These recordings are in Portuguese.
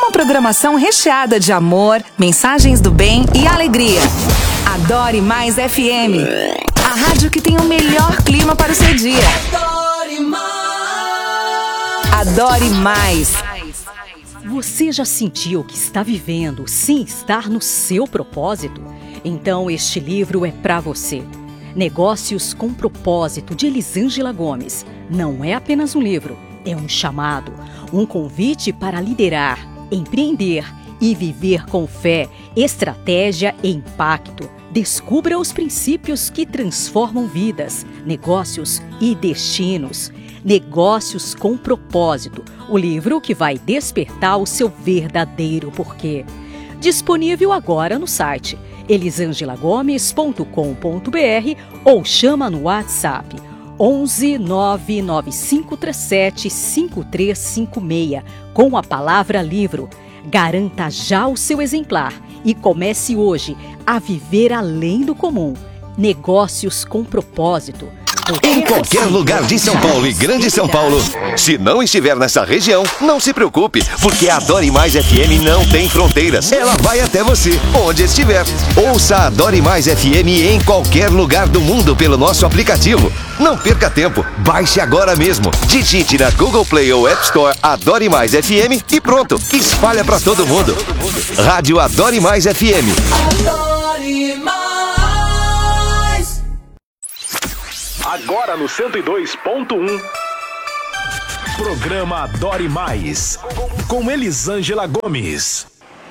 Uma programação recheada de amor, mensagens do bem e alegria. Adore Mais FM, a rádio que tem o melhor clima para o seu dia. Adore Mais. Adore Mais. Você já sentiu que está vivendo sem estar no seu propósito? Então este livro é para você. Negócios com Propósito, de Elisângela Gomes. Não é apenas um livro, é um chamado, um convite para liderar, empreender e viver com fé, estratégia e impacto. Descubra os princípios que transformam vidas, negócios e destinos. Negócios com Propósito, o livro que vai despertar o seu verdadeiro porquê. Disponível agora no site elisangelagomes.com.br ou chama no WhatsApp 11 99537 5356 com a palavra livro. Garanta já o seu exemplar e comece hoje a viver além do comum. Negócios com Propósito. Em qualquer lugar de São Paulo e Grande São Paulo, se não estiver nessa região, não se preocupe, porque a Adore Mais FM não tem fronteiras. Ela vai até você, onde estiver. Ouça a Adore Mais FM em qualquer lugar do mundo pelo nosso aplicativo. Não perca tempo, baixe agora mesmo. Digite na Google Play ou App Store Adore Mais FM e pronto, espalha pra todo mundo. Rádio Adore Mais FM. Adore Mais. Agora no 102.1. Programa Adore Mais, com Elisângela Gomes.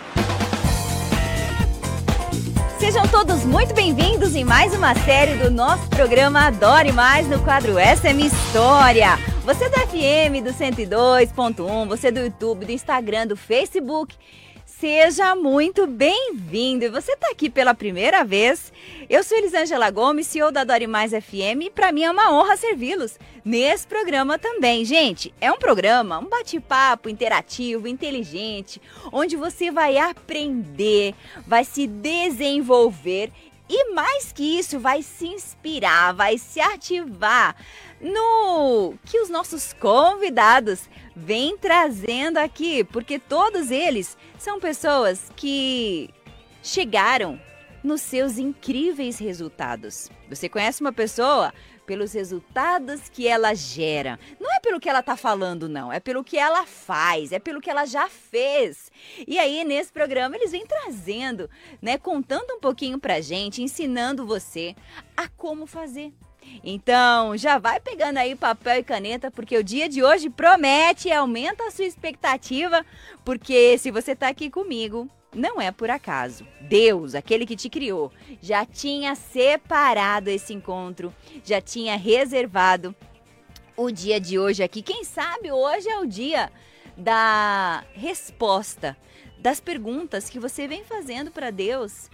Sejam todos muito bem-vindos em mais uma série do nosso programa Adore Mais, no quadro Essa é Minha História. Você do FM, do 102.1, você do YouTube, do Instagram, do Facebook, seja muito bem-vindo. E você está aqui pela primeira vez. Eu sou Elisângela Gomes, CEO da Adore Mais FM, e para mim é uma honra servi-los nesse programa também. Gente, é um programa, um bate-papo interativo, inteligente, onde você vai aprender, vai se desenvolver e, mais que isso, vai se inspirar, vai se ativar no que os nossos convidados vêm trazendo aqui, porque todos eles são pessoas que chegaram nos seus incríveis resultados. Você conhece uma pessoa pelos resultados que ela gera. Não é pelo que ela está falando, não. É pelo que ela faz, é pelo que ela já fez. E aí, nesse programa, eles vêm trazendo, né, contando um pouquinho pra gente, ensinando você a como fazer. Então, já vai pegando aí papel e caneta, porque o dia de hoje promete e aumenta a sua expectativa, porque se você está aqui comigo, não é por acaso. Deus, aquele que te criou, já tinha separado esse encontro, já tinha reservado o dia de hoje aqui. Quem sabe hoje é o dia da resposta, das perguntas que você vem fazendo para Deus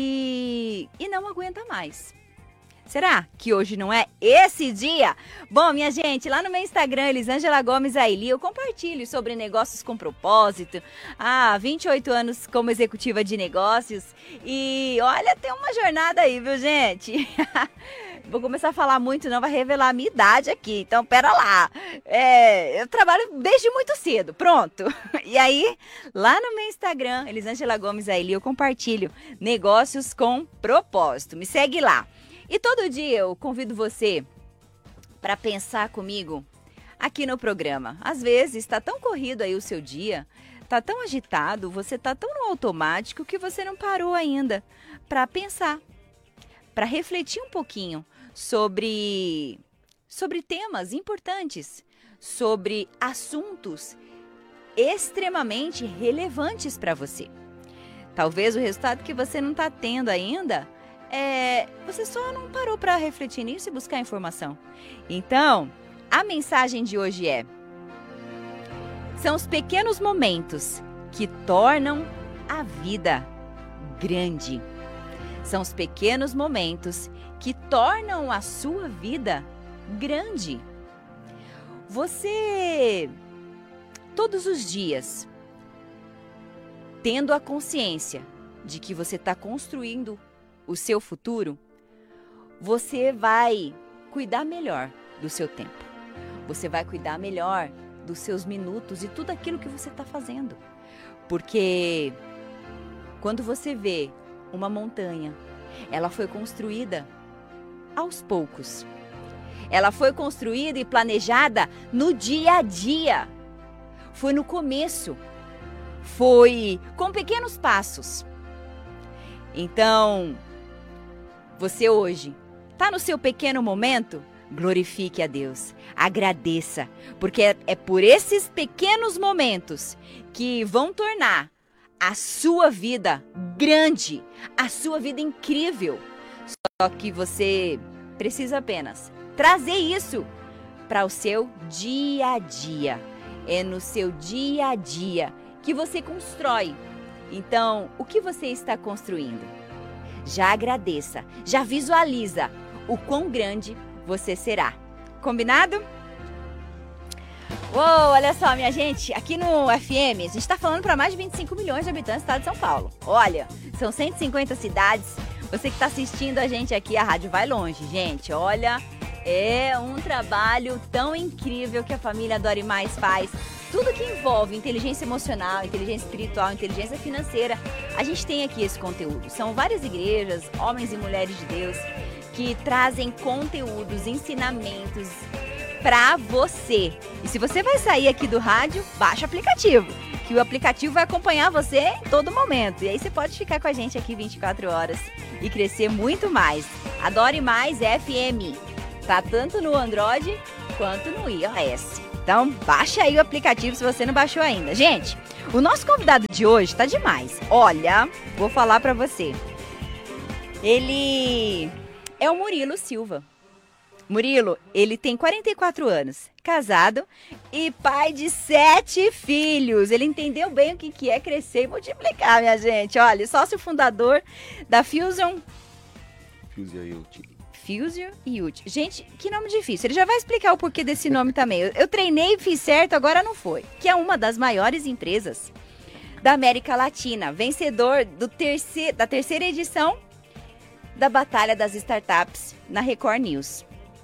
e não aguenta mais. Será que hoje não é esse dia? Bom, minha gente, lá no meu Instagram, Elisângela Gomes Aili, eu compartilho sobre negócios com propósito. 28 anos como executiva de negócios. E olha, tem uma jornada aí, viu, gente? Vou começar a falar muito, não vai revelar a minha idade aqui. Então, pera lá. Eu trabalho desde muito cedo, pronto. E aí, lá no meu Instagram, Elisângela Gomes Aili, eu compartilho negócios com propósito. Me segue lá. E todo dia eu convido você para pensar comigo aqui no programa. Às vezes está tão corrido aí o seu dia, está tão agitado, você está tão no automático que você não parou ainda para pensar, para refletir um pouquinho sobre temas importantes, sobre assuntos extremamente relevantes para você. Talvez o resultado que você não está tendo ainda você só não parou para refletir nisso e buscar informação. Então, a mensagem de hoje são os pequenos momentos que tornam a vida grande. São os pequenos momentos que tornam a sua vida grande. Você, todos os dias, tendo a consciência de que você está construindo o seu futuro, você vai cuidar melhor do seu tempo. Você vai cuidar melhor dos seus minutos e tudo aquilo que você está fazendo. Porque quando você vê uma montanha, ela foi construída aos poucos. Ela foi construída e planejada no dia a dia. Foi no começo. Foi com pequenos passos. Então, você hoje está no seu pequeno momento? Glorifique a Deus, agradeça, porque é por esses pequenos momentos que vão tornar a sua vida grande, a sua vida incrível. Só que você precisa apenas trazer isso para o seu dia a dia. É no seu dia a dia que você constrói. Então, o que você está construindo? Já agradeça, já visualiza o quão grande você será. Combinado? Uou, olha só, minha gente, aqui no FM, a gente está falando para mais de 25 milhões de habitantes do estado de São Paulo. Olha, são 150 cidades. Você que está assistindo a gente aqui, a rádio vai longe, gente. Olha, é um trabalho tão incrível que a família Adore Mais faz. Tudo que envolve inteligência emocional, inteligência espiritual, inteligência financeira, a gente tem aqui esse conteúdo. São várias igrejas, homens e mulheres de Deus, que trazem conteúdos, ensinamentos para você. E se você vai sair aqui do rádio, baixa o aplicativo, que o aplicativo vai acompanhar você em todo momento. E aí você pode ficar com a gente aqui 24 horas e crescer muito mais. Adore Mais FM. Tá tanto no Android quanto no iOS. Então, baixa aí o aplicativo se você não baixou ainda. Gente, o nosso convidado de hoje tá demais. Olha, vou falar para você. Ele é o Murilo Silva. Murilo, ele tem 44 anos, casado e pai de 7 filhos. Ele entendeu bem o que é crescer e multiplicar, minha gente. Olha, sócio fundador da Fusion Youth. Gente, que nome difícil. Ele já vai explicar o porquê desse nome também. Eu treinei e fiz certo, agora não foi. Que é uma das maiores empresas da América Latina. Vencedor da terceira edição da Batalha das Startups na Record News.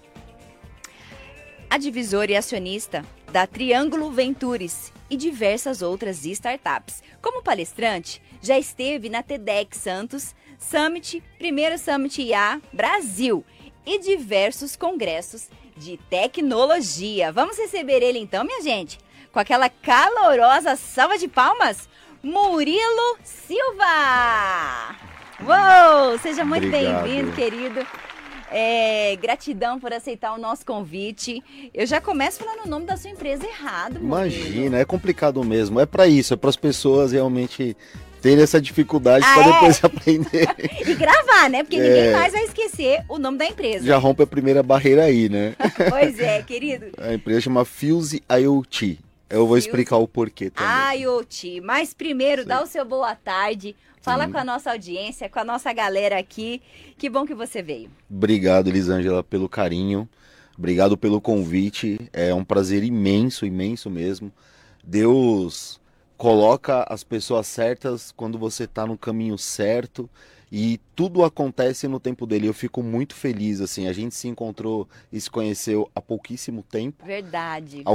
A divisora e acionista da Triângulo Ventures e diversas outras startups. Como palestrante, já esteve na TEDx Santos Summit, primeiro Summit IA Brasil e diversos congressos de tecnologia. Vamos receber ele então, minha gente, com aquela calorosa salva de palmas, Murilo Silva! Uou! Seja muito bem-vindo, querido. Gratidão por aceitar o nosso convite. Eu já começo falando o nome da sua empresa errado, Murilo. Imagina, é complicado mesmo. É para isso, é para as pessoas realmente terem essa dificuldade para depois aprender. E gravar, né? Porque ninguém mais vai esquecer o nome da empresa. Já rompe a primeira barreira aí, né? Pois é, querido. A empresa chama Fuse IoT. Eu vou explicar o porquê também. IoT. Mas primeiro, dá o seu boa tarde. Fala com a nossa audiência, com a nossa galera aqui. Que bom que você veio. Obrigado, Elisângela, pelo carinho. Obrigado pelo convite. É um prazer imenso, imenso mesmo. Deus coloca as pessoas certas quando você está no caminho certo e tudo acontece no tempo dele. Eu fico muito feliz, assim, a gente se encontrou e se conheceu há pouquíssimo tempo. Verdade.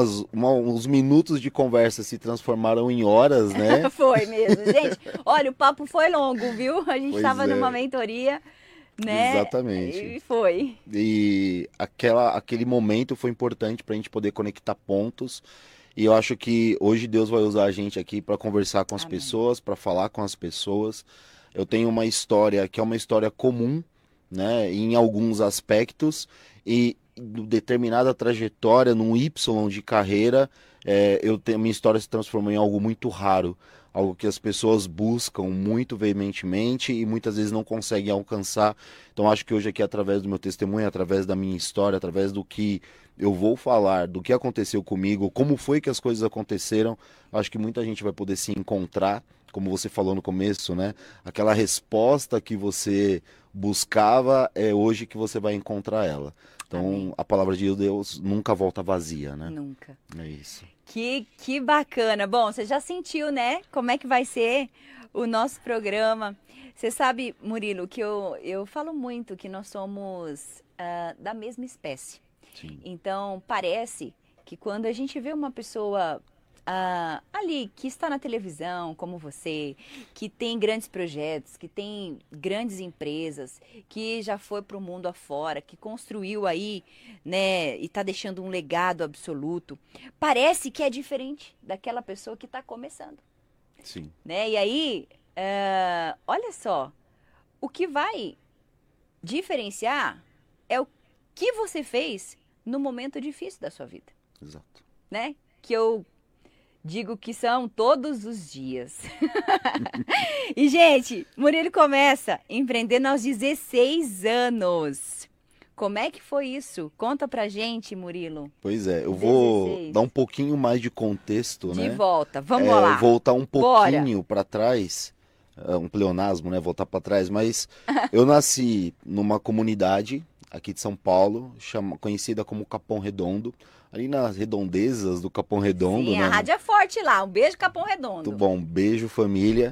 Uns minutos de conversa se transformaram em horas, né? Foi mesmo, gente. Olha, o papo foi longo, viu? A gente estava numa mentoria, né? Exatamente. E foi. E aquele momento foi importante para a gente poder conectar pontos. E eu acho que hoje Deus vai usar a gente aqui para conversar com as pessoas, para falar com as pessoas. Eu tenho uma história que é uma história comum, né, em alguns aspectos, e determinada trajetória, num Y de carreira, minha história se transformou em algo muito raro, algo que as pessoas buscam muito veementemente e muitas vezes não conseguem alcançar. Então acho que hoje aqui, através do meu testemunho, através da minha história, através do que eu vou falar, do que aconteceu comigo, como foi que as coisas aconteceram, acho que muita gente vai poder se encontrar, como você falou no começo, né? Aquela resposta que você buscava é hoje que você vai encontrar ela. Então, amém. A palavra de Deus nunca volta vazia, né? Nunca. É isso. Que bacana. Bom, você já sentiu, né? Como é que vai ser o nosso programa. Você sabe, Murilo, que eu falo muito que nós somos da mesma espécie. Sim. Então, parece que quando a gente vê uma pessoa ali que está na televisão, como você, que tem grandes projetos, que tem grandes empresas, que já foi para o mundo afora, que construiu aí, né, e está deixando um legado absoluto, parece que é diferente daquela pessoa que está começando. Sim. Né? E aí, olha só, o que vai diferenciar é o que você fez no momento difícil da sua vida. Exato. Né? Que eu digo que são todos os dias. E, gente, Murilo começa empreendendo aos 16 anos. Como é que foi isso? Conta pra gente, Murilo. Pois é, eu vou 16. dar um pouquinho mais de contexto, De né? volta, vamos lá. Voltar um pouquinho para trás, um pleonasmo, né? Voltar para trás, mas eu nasci numa comunidade aqui de São Paulo, conhecida como Capão Redondo, ali nas redondezas do Capão Redondo. Sim, né? a rádio é forte lá. Um beijo, Capão Redondo. Muito bom, beijo família.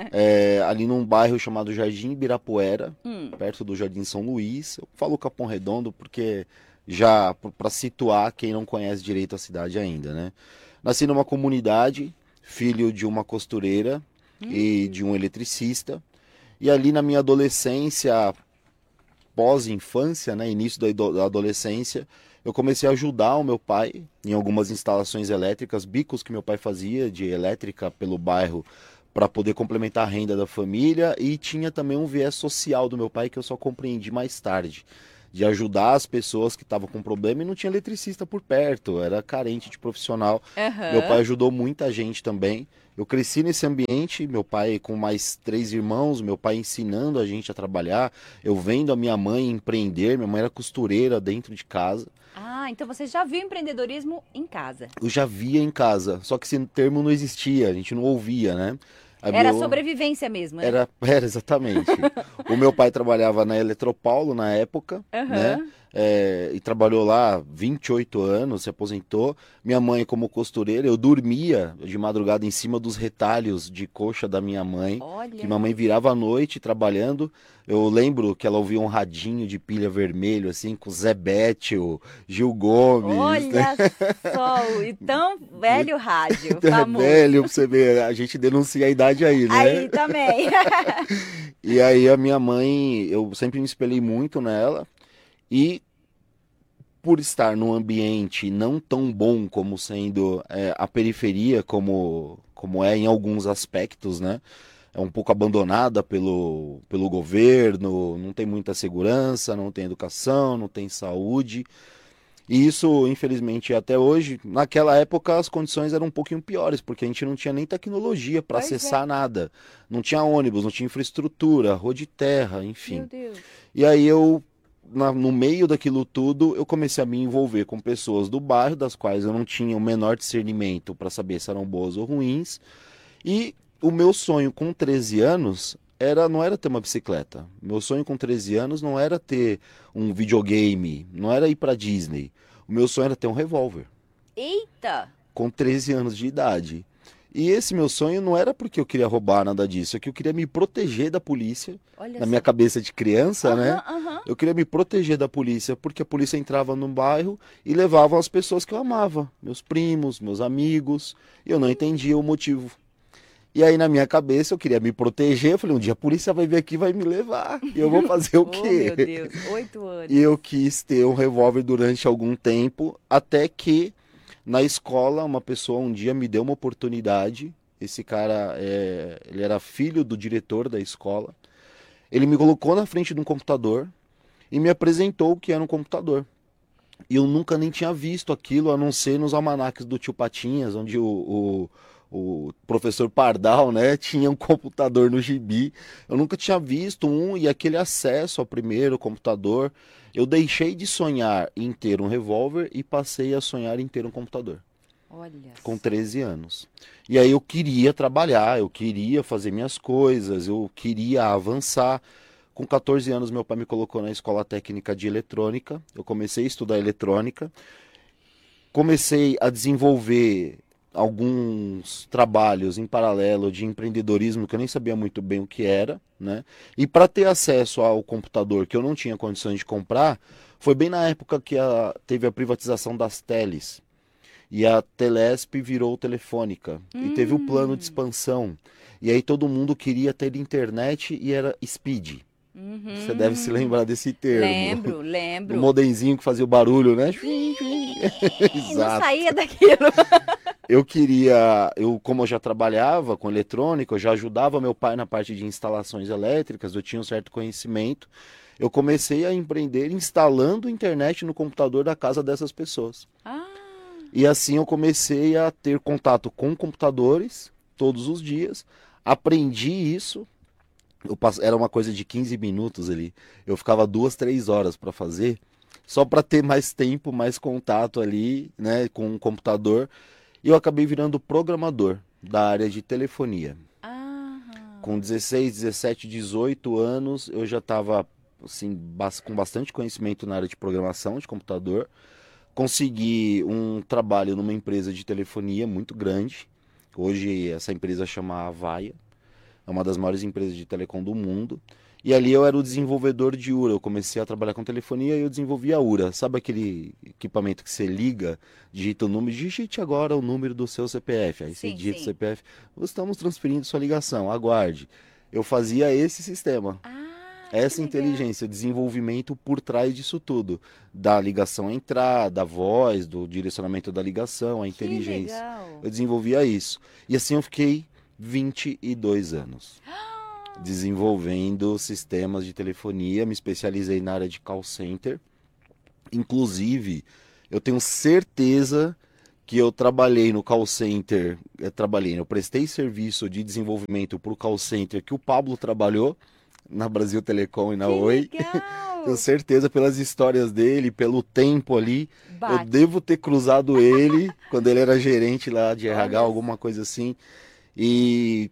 Ali num bairro chamado Jardim Ibirapuera, perto do Jardim São Luís. Eu falo Capão Redondo porque já para situar quem não conhece direito a cidade ainda, né? Nasci numa comunidade, filho de uma costureira e de um eletricista. E ali na minha adolescência, pós-infância, né, início da adolescência, eu comecei a ajudar o meu pai em algumas instalações elétricas, bicos que meu pai fazia de elétrica pelo bairro para poder complementar a renda da família, e tinha também um viés social do meu pai que eu só compreendi mais tarde, de ajudar as pessoas que estavam com problema e não tinha eletricista por perto, era carente de profissional. Meu pai ajudou muita gente também. Eu cresci nesse ambiente, meu pai com mais 3 irmãos, meu pai ensinando a gente a trabalhar, eu vendo a minha mãe empreender, minha mãe era costureira dentro de casa. Ah, então você já viu empreendedorismo em casa. Eu já via em casa, só que esse termo não existia, a gente não ouvia, né? Era sobrevivência mesmo, né? Era exatamente. O meu pai trabalhava na Eletropaulo na época, né? E trabalhou lá 28 anos, se aposentou. Minha mãe como costureira, eu dormia de madrugada em cima dos retalhos de coxa da minha mãe. Olha. Que minha mãe virava à noite trabalhando. Eu lembro que ela ouvia um radinho de pilha vermelho, assim, com Zé Bétio, Gil Gomes. Olha só, e tão velho rádio, É famoso. velho, pra você ver, a gente denuncia a idade aí, né? Aí também. E aí a minha mãe, eu sempre me espelhei muito nela, e por estar num ambiente não tão bom como sendo a periferia, como é em alguns aspectos, né? É um pouco abandonada pelo governo, não tem muita segurança, não tem educação, não tem saúde. E isso, infelizmente, até hoje, naquela época as condições eram um pouquinho piores, porque a gente não tinha nem tecnologia para acessar nada. Não tinha ônibus, não tinha infraestrutura, rua de terra, enfim. Meu Deus. E aí eu, no meio daquilo tudo, eu comecei a me envolver com pessoas do bairro, das quais eu não tinha o menor discernimento para saber se eram boas ou ruins. E o meu sonho com 13 anos não era ter uma bicicleta. Meu sonho com 13 anos não era ter um videogame, não era ir para Disney. O meu sonho era ter um revólver. Eita! Com 13 anos de idade. E esse meu sonho não era porque eu queria roubar nada disso, é que eu queria me proteger da polícia. Olha Na minha cabeça de criança, né? aham. Eu queria me proteger da polícia, porque a polícia entrava no bairro e levava as pessoas que eu amava, meus primos, meus amigos, e eu não entendia o motivo. E aí na minha cabeça eu queria me proteger, eu falei, um dia a polícia vai vir aqui e vai me levar, e eu vou fazer o Oh, quê? meu Deus, 8 anos. E eu quis ter um revólver durante algum tempo, até que na escola uma pessoa um dia me deu uma oportunidade. Esse cara, ele era filho do diretor da escola. Ele me colocou na frente de um computador e me apresentou o que era um computador. E eu nunca nem tinha visto aquilo, a não ser nos almanaques do Tio Patinhas, onde o professor Pardal, né, tinha um computador no gibi. Eu nunca tinha visto e aquele acesso ao primeiro computador. Eu deixei de sonhar em ter um revólver e passei a sonhar em ter um computador. Olha. Com 13 anos. E aí eu queria trabalhar, eu queria fazer minhas coisas, eu queria avançar. Com 14 anos meu pai me colocou na escola técnica de eletrônica. Eu comecei a estudar eletrônica. Comecei a desenvolver alguns trabalhos em paralelo de empreendedorismo que eu nem sabia muito bem o que era, né? E para ter acesso ao computador que eu não tinha condições de comprar, foi bem na época que teve a privatização das teles. E a Telesp virou Telefônica. E teve o plano de expansão. E aí todo mundo queria ter internet e era Speed. Você deve se lembrar desse termo. Lembro. O modemzinho que fazia o barulho, né? E não saía daquilo. Como eu já trabalhava com eletrônica, eu já ajudava meu pai na parte de instalações elétricas, eu tinha um certo conhecimento. Eu comecei a empreender instalando internet no computador da casa dessas pessoas. E assim eu comecei a ter contato com computadores todos os dias. Aprendi isso. Era uma coisa de 15 minutos ali. Eu ficava 2, 3 horas para fazer, só para ter mais tempo, mais contato ali, né, com o computador. E eu acabei virando programador da área de telefonia. Com 16, 17, 18 anos, eu já estava assim, com bastante conhecimento na área de programação de computador. Consegui um trabalho numa empresa de telefonia muito grande. Hoje essa empresa chama Avaya. É uma das maiores empresas de telecom do mundo. E ali eu era o desenvolvedor de URA. Eu comecei a trabalhar com telefonia e eu desenvolvi a URA. Sabe aquele equipamento que você liga, digita o número, digite agora o número do seu CPF. Aí você digita o CPF. Estamos transferindo sua ligação, aguarde. Eu fazia esse sistema. Essa inteligência, o desenvolvimento por trás disso tudo. Da ligação entrar, da voz, do direcionamento da ligação, a inteligência. Eu desenvolvia isso. E assim eu fiquei 22 anos desenvolvendo sistemas de telefonia, me especializei na área de call center. Inclusive, eu tenho certeza que eu trabalhei no call center, eu prestei serviço de desenvolvimento para o call center que o Pablo trabalhou na Brasil Telecom e na Oi. Tenho certeza pelas histórias dele, pelo tempo ali. Eu devo ter cruzado ele quando ele era gerente lá de RH, alguma coisa assim. E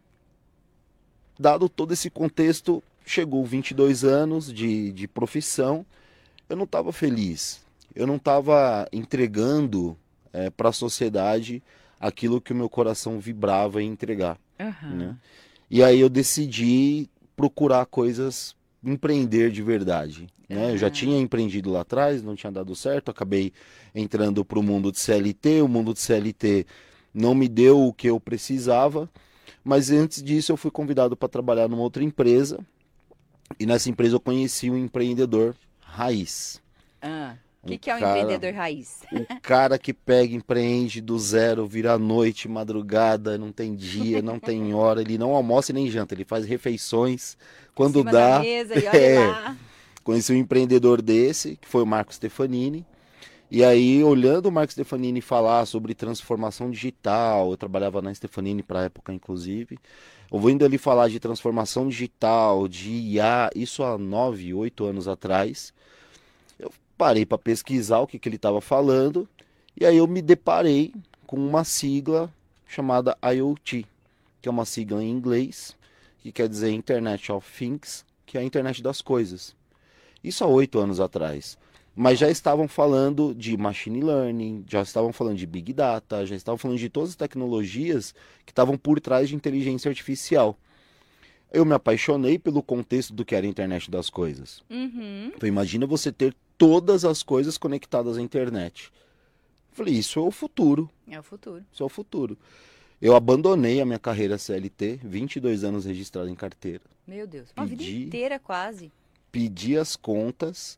dado todo esse contexto, chegou 22 anos de profissão, eu não estava feliz, eu não estava entregando para a sociedade aquilo que o meu coração vibrava em entregar. Né? E aí eu decidi procurar coisas, empreender de verdade. Né? Eu já tinha empreendido lá atrás, não tinha dado certo, acabei entrando para o mundo de CLT, o mundo de CLT não me deu o que eu precisava. Mas antes disso eu fui convidado para trabalhar numa outra empresa. E nessa empresa eu conheci um empreendedor raiz. O que é um empreendedor raiz? O cara que pega, empreende do zero, vira noite, madrugada, não tem dia, não tem hora. Ele não almoça e nem janta, ele faz refeições quando dá. Da mesa, e olha lá. Conheci um empreendedor desse, que foi o Marco Stefanini. E aí, olhando o Marco Stefanini falar sobre transformação digital, eu trabalhava na Stefanini para a época, inclusive, ouvindo ele falar de transformação digital, de IA, isso há 9, 8 anos atrás, eu parei para pesquisar o que ele estava falando, e aí eu me deparei com uma sigla chamada IoT, que é uma sigla em inglês, que quer dizer Internet of Things, que é a internet das coisas. Isso há 8 anos atrás. Mas já estavam falando de machine learning, já estavam falando de big data, já estavam falando de todas as tecnologias que estavam por trás de inteligência artificial. Eu me apaixonei pelo contexto do que era a internet das coisas. Então imagina você ter todas as coisas conectadas à internet. Falei, isso é o futuro. É o futuro. Isso é o futuro. Eu abandonei a minha carreira CLT, 22 anos registrado em carteira. Meu Deus, uma vida inteira quase. Pedi as contas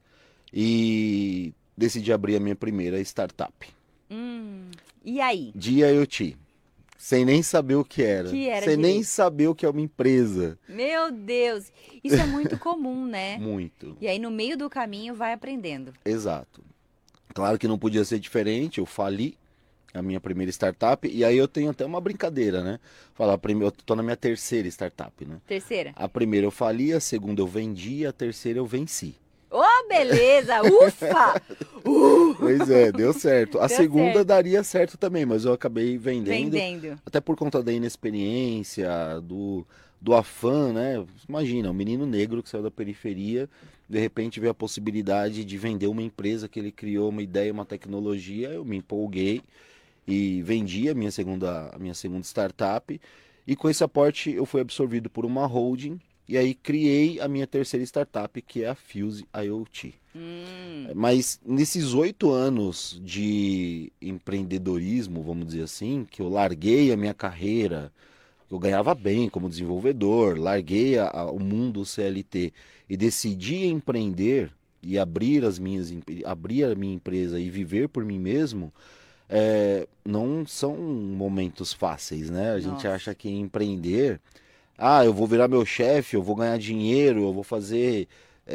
e decidi abrir a minha primeira startup. E aí? De IoT. Sem nem saber o que era. Sem nem saber o que é uma empresa. Meu Deus. Isso é muito comum, né? Muito. E aí no meio do caminho vai aprendendo. Exato. Claro que não podia ser diferente. Eu fali a minha primeira startup. E aí eu tenho até uma brincadeira, né? Falar, eu tô na minha terceira startup, né? Terceira? A primeira eu fali, a segunda eu vendi, a terceira eu venci. Oh, beleza! Ufa! Pois é, deu certo. A Deu segunda certo. daria certo também, mas eu acabei vendendo. Vendendo. Até por conta da inexperiência, do afã, né? Imagina, um menino negro que saiu da periferia, de repente vê a possibilidade de vender uma empresa que ele criou, uma ideia, uma tecnologia. Eu me empolguei e vendi a minha segunda startup. E com esse aporte eu fui absorvido por uma holding. E aí criei a minha terceira startup, que é a Fuse IoT. Mas nesses 8 anos de empreendedorismo, vamos dizer assim, que eu larguei a minha carreira, eu ganhava bem como desenvolvedor, larguei o mundo CLT e decidi empreender e abrir a minha empresa e viver por mim mesmo, não são momentos fáceis, né? A gente acha que empreender, eu vou virar meu chefe, eu vou ganhar dinheiro, eu vou fazer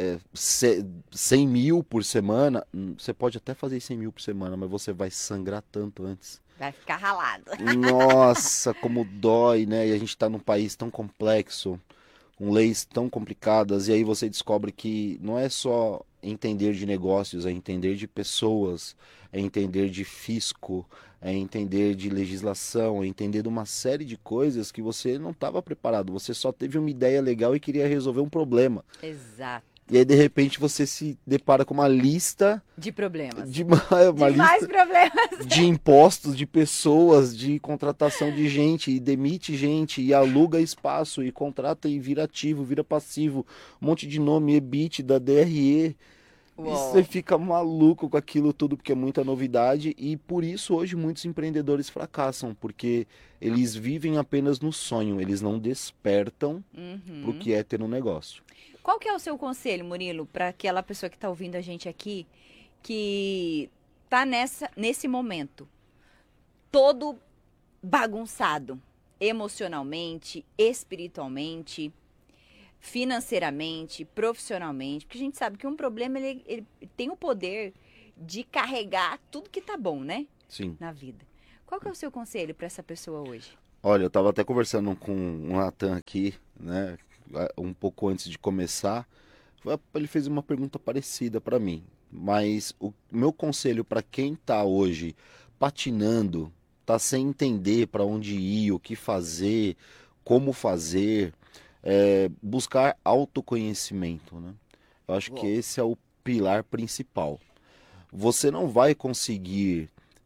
100 mil por semana. Você pode até fazer 100 mil por semana, mas você vai sangrar tanto antes. Vai ficar ralado. Nossa, como dói, né? E a gente tá num país tão complexo, com leis tão complicadas, e aí você descobre que não é só entender de negócios, é entender de pessoas, é entender de fisco, é entender de legislação, é entender de uma série de coisas que você não estava preparado. Você só teve uma ideia legal e queria resolver um problema. Exato. E aí, de repente, você se depara com uma lista de problemas. De mais problemas. De impostos, de pessoas, de contratação de gente, e demite gente, e aluga espaço, e contrata e vira ativo, vira passivo, um monte de nome, EBITDA, DRE. E você fica maluco com aquilo tudo, porque é muita novidade, e por isso hoje muitos empreendedores fracassam, porque eles vivem apenas no sonho, eles não despertam pro que é ter um negócio. Qual que é o seu conselho, Murilo, para aquela pessoa que está ouvindo a gente aqui, que está nesse momento todo bagunçado, emocionalmente, espiritualmente, financeiramente, profissionalmente, porque a gente sabe que um problema ele tem o poder de carregar tudo que tá bom, né? Sim. Na vida. Qual que é o seu conselho para essa pessoa hoje? Olha, eu estava até conversando com o Nathan aqui, né? Um pouco antes de começar, ele fez uma pergunta parecida para mim, mas o meu conselho para quem está hoje patinando, está sem entender para onde ir, o que fazer, como fazer, buscar autoconhecimento, né? Eu acho que esse é o pilar principal. Você não vai conseguir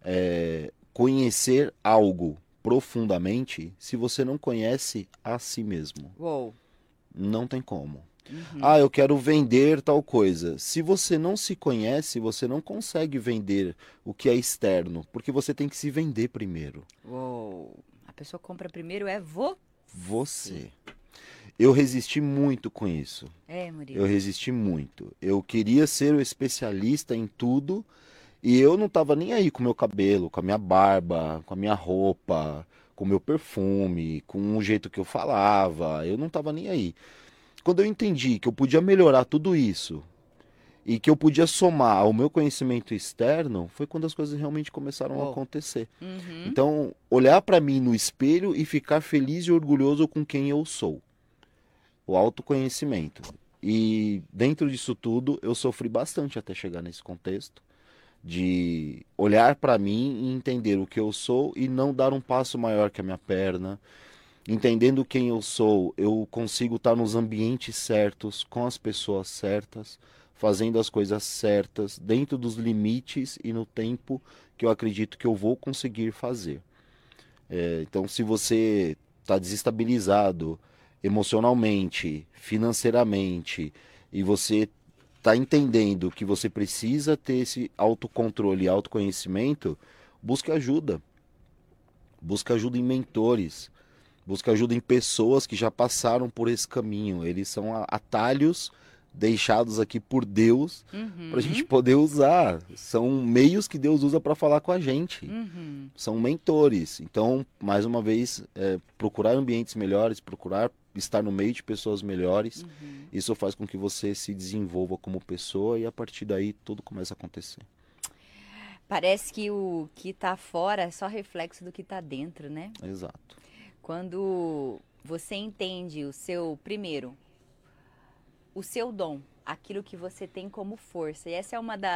conhecer algo profundamente se você não conhece a si mesmo. Não tem como. Eu quero vender tal coisa. Se você não se conhece, você não consegue vender o que é externo, porque você tem que se vender primeiro. A pessoa compra primeiro você. Eu resisti muito com isso. Murilo. Eu resisti muito. Eu queria ser o especialista em tudo e eu não estava nem aí com o meu cabelo, com a minha barba, com a minha roupa, com o meu perfume, com o jeito que eu falava. Eu não estava nem aí. Quando eu entendi que eu podia melhorar tudo isso e que eu podia somar ao meu conhecimento externo, foi quando as coisas realmente começaram a acontecer. Então, olhar para mim no espelho e ficar feliz e orgulhoso com quem eu sou. O autoconhecimento. E dentro disso tudo, eu sofri bastante até chegar nesse contexto de olhar para mim e entender o que eu sou e não dar um passo maior que a minha perna. Entendendo quem eu sou, eu consigo estar nos ambientes certos, com as pessoas certas, fazendo as coisas certas, dentro dos limites e no tempo que eu acredito que eu vou conseguir fazer. Então, se você está desestabilizado emocionalmente, financeiramente, e você está entendendo que você precisa ter esse autocontrole e autoconhecimento, busque ajuda. Busque ajuda em mentores. Busque ajuda em pessoas que já passaram por esse caminho. Eles são atalhos deixados aqui por Deus para a gente poder usar. São meios que Deus usa para falar com a gente. São mentores. Então, mais uma vez, procurar ambientes melhores, procurar estar no meio de pessoas melhores. Isso faz com que você se desenvolva como pessoa e a partir daí tudo começa a acontecer. Parece que o que está fora é só reflexo do que está dentro, né? Exato. Quando você entende o seu dom, aquilo que você tem como força. E essa é uma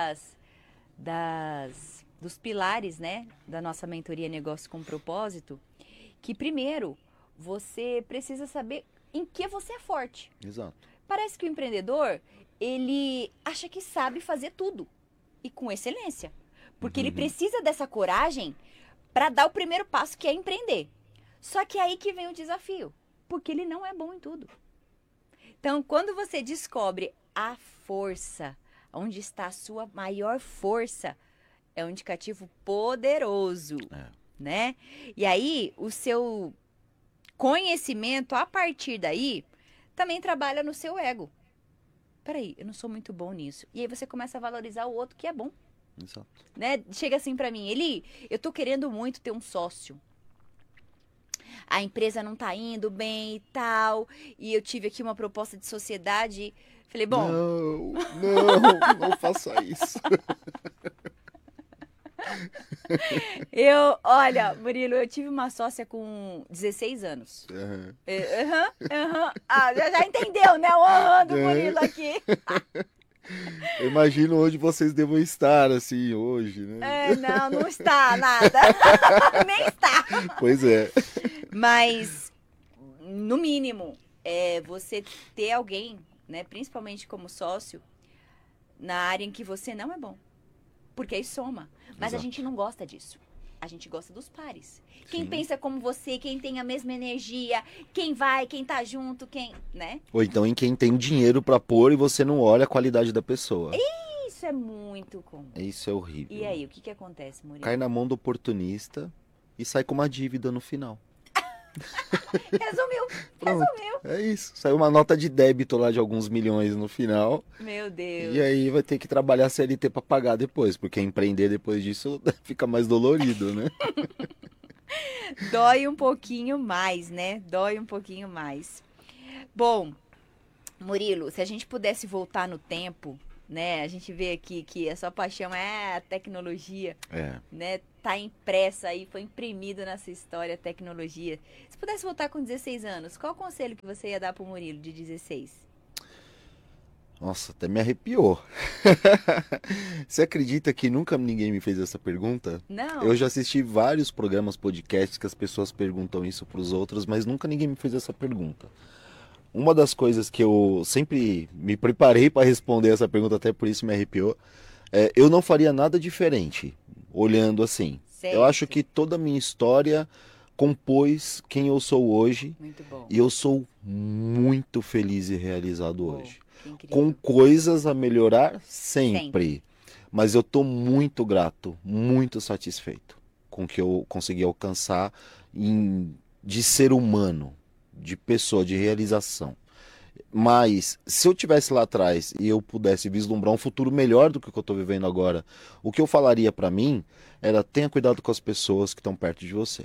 dos pilares, né, da nossa mentoria Negócio com Propósito, que primeiro você precisa saber em que você é forte. Exato. Parece que o empreendedor, ele acha que sabe fazer tudo e com excelência, porque ele precisa dessa coragem para dar o primeiro passo, que é empreender. Só que é aí que vem o desafio, porque ele não é bom em tudo. Então, quando você descobre a força, onde está a sua maior força, é um indicativo poderoso, né? E aí, o seu conhecimento, a partir daí, também trabalha no seu ego. Peraí, eu não sou muito bom nisso. E aí você começa a valorizar o outro que é bom. Exato. Né? Chega assim pra mim, Eli, eu tô querendo muito ter um sócio. A empresa não tá indo bem e tal, e eu tive aqui uma proposta de sociedade. Falei, bom... Não faça isso. Olha, Murilo, eu tive uma sócia com 16 anos. Já entendeu, né? O aham do Murilo aqui. Eu imagino onde vocês devam estar, assim, hoje, né? Não está nada. Nem está. Pois é. Mas, no mínimo, você ter alguém, né, principalmente como sócio, na área em que você não é bom. Porque aí soma. Mas a gente não gosta disso. A gente gosta dos pares. Quem pensa como você, quem tem a mesma energia, quem vai, quem tá junto, né? Ou então em quem tem dinheiro pra pôr e você não olha a qualidade da pessoa. Isso é muito comum. Isso é horrível. E aí, o que acontece, Murilo? Cai na mão do oportunista e sai com uma dívida no final. Resumiu. É isso. Saiu uma nota de débito lá de alguns milhões no final. Meu Deus. E aí vai ter que trabalhar CLT pra pagar depois, porque empreender depois disso fica mais dolorido, né? Dói um pouquinho mais, né? Dói um pouquinho mais. Bom, Murilo, se a gente pudesse voltar no tempo, né? A gente vê aqui que a sua paixão é a tecnologia, né? Tá impressa aí, foi imprimido nessa história a tecnologia. Se pudesse voltar com 16 anos, qual o conselho que você ia dar pro Murilo de 16? Nossa, até me arrepiou. Você acredita que nunca ninguém me fez essa pergunta? Não. Eu já assisti vários programas, podcasts que as pessoas perguntam isso pros outros, mas nunca ninguém me fez essa pergunta. Uma das coisas que eu sempre me preparei para responder essa pergunta, até por isso me arrepiou, eu não faria nada diferente, olhando assim. Certo. Eu acho que toda a minha história compôs quem eu sou hoje. Muito bom. E eu sou muito feliz e realizado hoje. Incrível. Com coisas a melhorar sempre. Mas eu tô muito grato, muito satisfeito com o que eu consegui alcançar de ser humano, de pessoa, de realização. Mas se eu tivesse lá atrás e eu pudesse vislumbrar um futuro melhor do que o que eu estou vivendo agora, o que eu falaria para mim era: tenha cuidado com as pessoas que estão perto de você.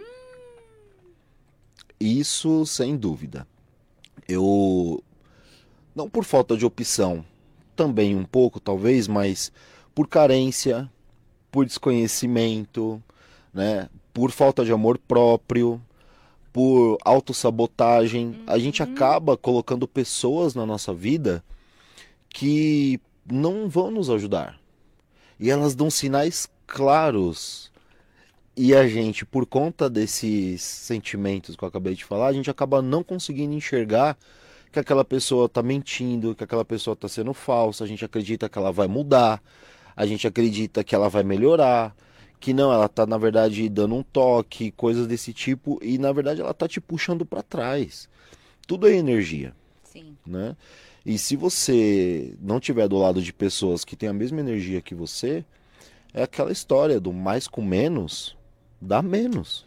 Isso sem dúvida. Eu, não por falta de opção, também um pouco talvez, mas por carência, por desconhecimento, né, por falta de amor próprio, por autossabotagem, a gente acaba colocando pessoas na nossa vida que não vão nos ajudar. E elas dão sinais claros. E a gente, por conta desses sentimentos que eu acabei de falar, a gente acaba não conseguindo enxergar que aquela pessoa está mentindo, que aquela pessoa está sendo falsa. A gente acredita que ela vai mudar, a gente acredita que ela vai melhorar, que não, ela tá na verdade dando um toque, coisas desse tipo, e na verdade ela tá te puxando para trás. Tudo é energia. Sim. Né? E se você não tiver do lado de pessoas que têm a mesma energia que você, é aquela história do mais com menos dá menos.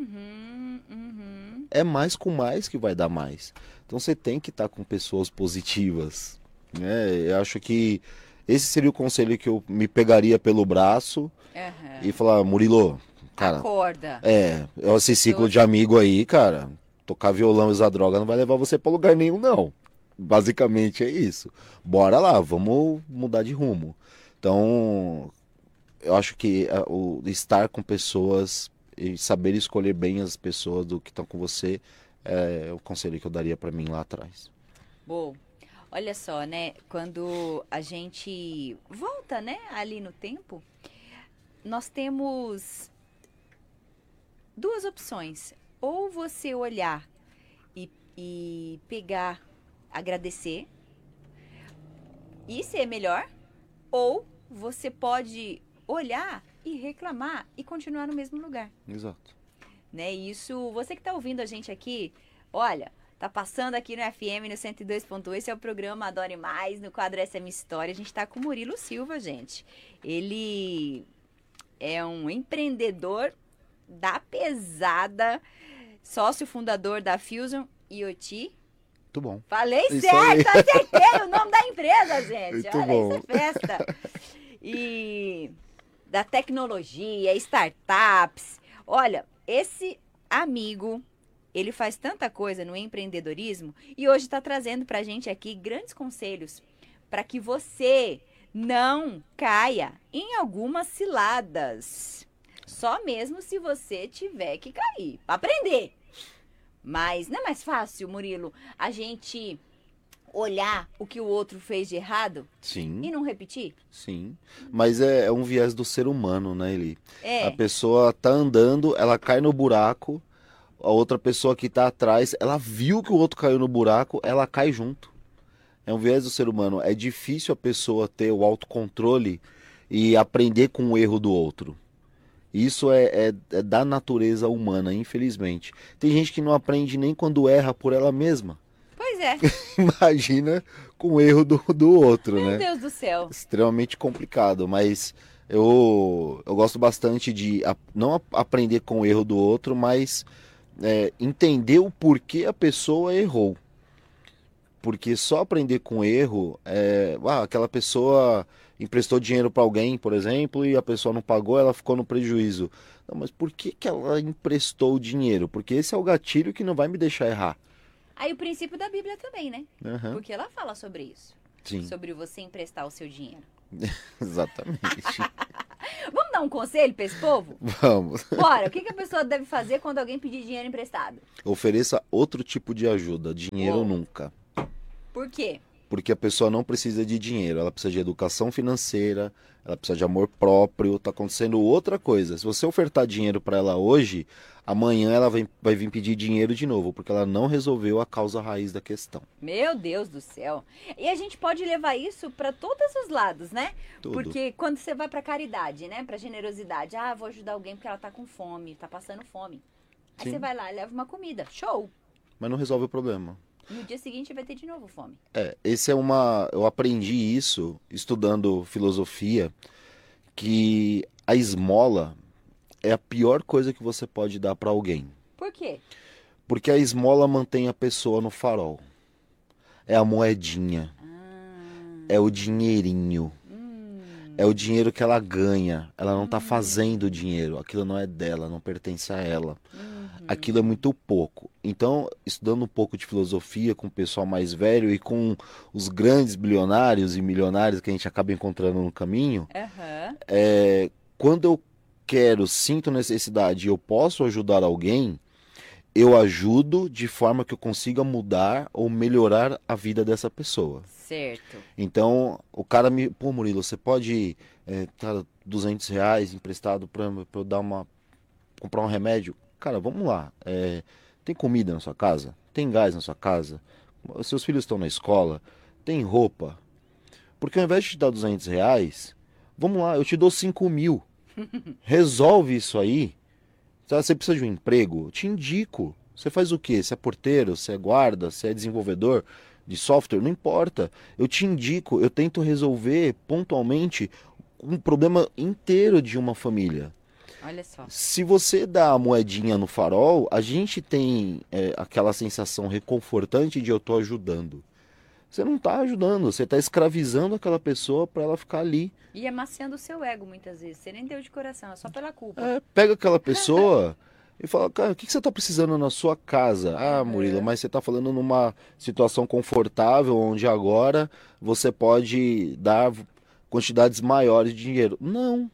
É mais com mais que vai dar mais. Então você tem que estar com pessoas positivas, né? Eu acho que esse seria o conselho que eu me pegaria pelo braço e falar: Murilo, cara, acorda. Esse ciclo de amigo aí, cara, tocar violão e usar droga não vai levar você pra lugar nenhum, não. Basicamente é isso. Bora lá, vamos mudar de rumo. Então, eu acho que o estar com pessoas e saber escolher bem as pessoas do que estão com você é o conselho que eu daria pra mim lá atrás. Bom, olha só, né? Quando a gente volta, né, ali no tempo, nós temos duas opções. Ou você olhar e pegar, agradecer e ser melhor, ou você pode olhar e reclamar e continuar no mesmo lugar. Exato. Né? Isso, você que está ouvindo a gente aqui, olha, Tá passando aqui no FM, no 102.1. Esse é o programa Adore Mais, no quadro Essa é Minha História. A gente tá com o Murilo Silva, gente. Ele é um empreendedor da pesada, sócio fundador da Fusion IoT. Muito bom. Falei Isso certo, aí. acertei o nome da empresa, gente. Muito Olha, bom. isso é festa. E da tecnologia, startups. Olha, esse amigo, ele faz tanta coisa no empreendedorismo e hoje está trazendo para a gente aqui grandes conselhos para que você não caia em algumas ciladas. Só mesmo se você tiver que cair, para aprender. Mas não é mais fácil, Murilo, a gente olhar o que o outro fez de errado Sim. e não repetir? Sim, mas é um viés do ser humano, né, Eli? É. A pessoa tá andando, ela cai no buraco, a outra pessoa que tá atrás, ela viu que o outro caiu no buraco, ela cai junto. É um viés do ser humano. É difícil a pessoa ter o autocontrole e aprender com o erro do outro. Isso é da natureza humana, infelizmente. Tem gente que não aprende nem quando erra por ela mesma. Pois é. Imagina com o erro do outro, Meu né? Deus do céu. Extremamente complicado, mas eu gosto bastante de não aprender com o erro do outro, mas entender o porquê a pessoa errou. Porque só aprender com erro, aquela pessoa emprestou dinheiro para alguém, por exemplo, e a pessoa não pagou, ela ficou no prejuízo. Não, mas por que ela emprestou o dinheiro? Porque esse é o gatilho que não vai me deixar errar. Aí o princípio da Bíblia também, né? Uhum. Porque ela fala sobre isso. Sim. Sobre você emprestar o seu dinheiro. Exatamente. Vamos dar um conselho para esse povo? Vamos. Bora, o que a pessoa deve fazer quando alguém pedir dinheiro emprestado? Ofereça outro tipo de ajuda, dinheiro nunca. Por quê? Porque a pessoa não precisa de dinheiro, ela precisa de educação financeira, ela precisa de amor próprio, tá acontecendo outra coisa. Se você ofertar dinheiro para ela hoje, amanhã ela vai vir pedir dinheiro de novo, porque ela não resolveu a causa raiz da questão. Meu Deus do céu. E a gente pode levar isso para todos os lados, né? Tudo. Porque quando você vai para caridade, né? Para generosidade, vou ajudar alguém porque ela tá com fome, tá passando fome. Aí Sim. você vai lá e leva uma comida. Show! Mas não resolve o problema. No dia seguinte vai ter de novo fome. Eu aprendi isso estudando filosofia, que a esmola é a pior coisa que você pode dar para alguém. Por quê? Porque a esmola mantém a pessoa no farol. É a moedinha. É o dinheirinho. É o dinheiro que ela ganha. Ela não está fazendo o dinheiro. Aquilo não é dela, não pertence a ela. Aquilo é muito pouco. Então, estudando um pouco de filosofia com o pessoal mais velho e com os grandes bilionários e milionários que a gente acaba encontrando no caminho, quando eu sinto necessidade e eu posso ajudar alguém, eu ajudo de forma que eu consiga mudar ou melhorar a vida dessa pessoa. Certo. Então, o cara pô, Murilo, você pode dar R$200 emprestado para eu comprar um remédio? Cara, vamos lá. Tem comida na sua casa? Tem gás na sua casa? Seus filhos estão na escola? Tem roupa? Porque ao invés de te dar R$200, vamos lá, eu te dou 5.000. Resolve isso aí. Você precisa de um emprego? Eu te indico. Você faz o quê? Você é porteiro? Você é guarda? Você é desenvolvedor de software? Não importa. Eu te indico. Eu tento resolver pontualmente um problema inteiro de uma família. Olha só. Se você dá a moedinha no farol, a gente tem aquela sensação reconfortante de eu tô ajudando. Você não tá ajudando, você tá escravizando aquela pessoa para ela ficar ali. E amaciando o seu ego muitas vezes. Você nem deu de coração, é só pela culpa. Pega aquela pessoa e fala, cara, o que você tá precisando na sua casa? Ah, Murilo, mas você tá falando numa situação confortável, onde agora você pode dar quantidades maiores de dinheiro. Não.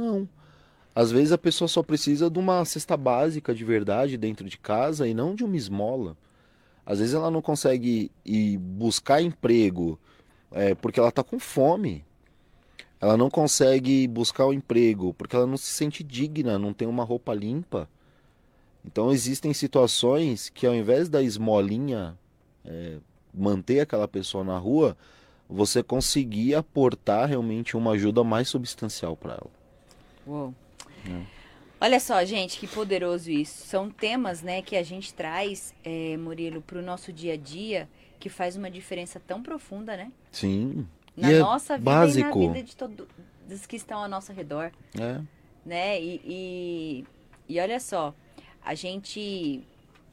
Às vezes a pessoa só precisa de uma cesta básica de verdade dentro de casa e não de uma esmola. Às vezes ela não consegue ir buscar emprego porque ela está com fome. Ela não consegue buscar um emprego porque ela não se sente digna, não tem uma roupa limpa. Então existem situações que ao invés da esmolinha manter aquela pessoa na rua, você conseguir aportar realmente uma ajuda mais substancial para ela. Uou. Olha só, gente, que poderoso isso. São temas, né, que a gente traz, Murilo, para o nosso dia a dia, que faz uma diferença tão profunda, né? Sim. Na E nossa vida básico. e na vida de todos que estão ao nosso redor, É. né? E olha só, a gente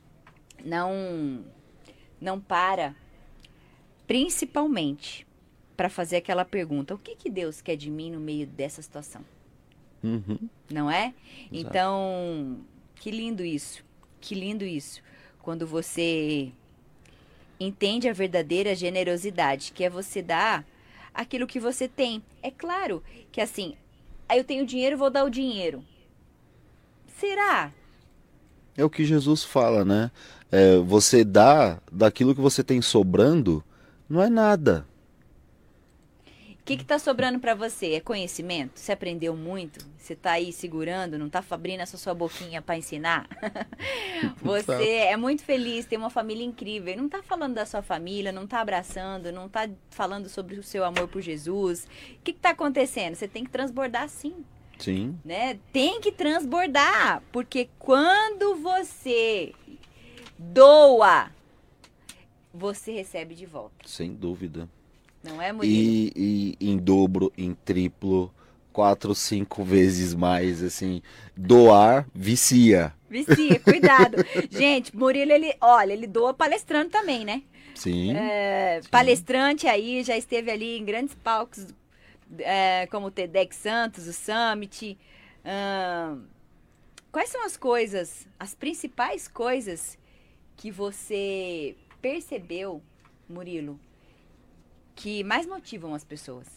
não para, principalmente, para fazer aquela pergunta: o que que Deus quer de mim no meio dessa situação? Uhum. Não é? Exato. Então, que lindo isso. Que lindo isso. Quando você entende a verdadeira generosidade, que é você dar aquilo que você tem. É claro que assim, aí eu tenho dinheiro, vou dar o dinheiro. Será? É o que Jesus fala, né? Você dá daquilo que você tem sobrando, não é nada. O que tá sobrando para você? É conhecimento? Você aprendeu muito? Você tá aí segurando, não tá abrindo essa sua boquinha para ensinar? Você é muito feliz, tem uma família incrível. Não tá falando da sua família, não tá abraçando, não tá falando sobre o seu amor por Jesus. O que tá acontecendo? Você tem que transbordar sim. Sim. Né? Tem que transbordar, porque quando você doa, você recebe de volta. Sem dúvida. Não é, Murilo? E em dobro, em triplo, 4, 5 vezes mais, assim, doar vicia. Vicia, cuidado. Gente, Murilo, ele doa palestrando também, né? Sim. Sim. Palestrante aí, já esteve ali em grandes palcos, como o TEDx Santos, o Summit. Quais são as principais coisas que você percebeu, Murilo, que mais motivam as pessoas?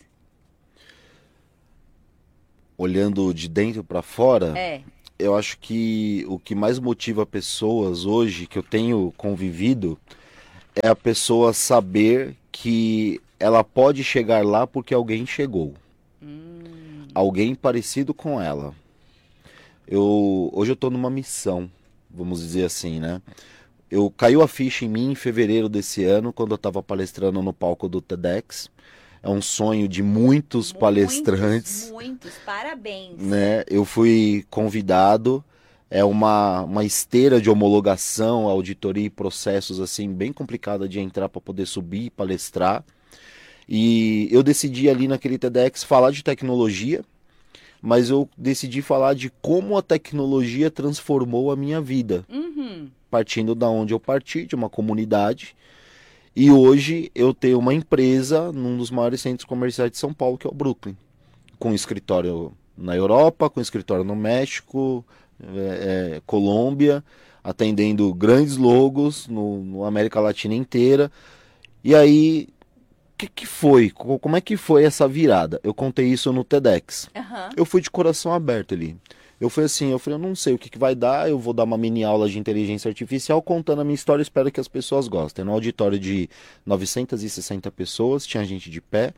Olhando de dentro para fora, É. eu acho que o que mais motiva pessoas hoje, que eu tenho convivido, é a pessoa saber que ela pode chegar lá porque alguém chegou. Alguém parecido com ela. Hoje eu estou numa missão, vamos dizer assim, né? Caiu a ficha em mim em fevereiro desse ano, quando eu estava palestrando no palco do TEDx. É um sonho de muitos palestrantes. Muitos, parabéns. Né? Eu fui convidado, é uma esteira de homologação, auditoria e processos assim bem complicada de entrar para poder subir e palestrar. E eu decidi ali naquele TEDx falar de tecnologia, mas eu decidi falar de como a tecnologia transformou a minha vida. Partindo da onde eu parti, de uma comunidade. E hoje eu tenho uma empresa num dos maiores centros comerciais de São Paulo, que é o Brooklyn. Com escritório na Europa, com escritório no México, Colômbia, atendendo grandes logos no América Latina inteira. E aí, que foi? Como é que foi essa virada? Eu contei isso no TEDx. Eu fui de coração aberto ali. Eu falei, eu não sei o que vai dar, eu vou dar uma mini aula de inteligência artificial contando a minha história, espero que as pessoas gostem. No auditório de 960 pessoas, tinha gente de pé,